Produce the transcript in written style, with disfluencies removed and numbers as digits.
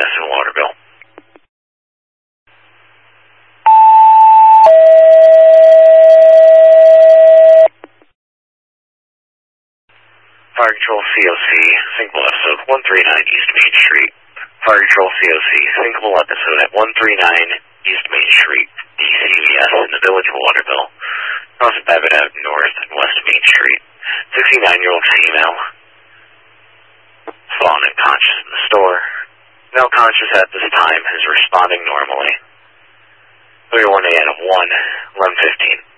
Madison, Waterville. Fire Control COC, Syncable episode 139 East Main Street. Fire Control COC, Syncable episode at 139 East Main Street, DCVS in the Village of Waterville. Cross Babbitt Ave North and West Main Street. 69-year-old female. Fallen unconscious in the store. Now conscious at this time, is responding normally. 31 a.m. 1, 11:15.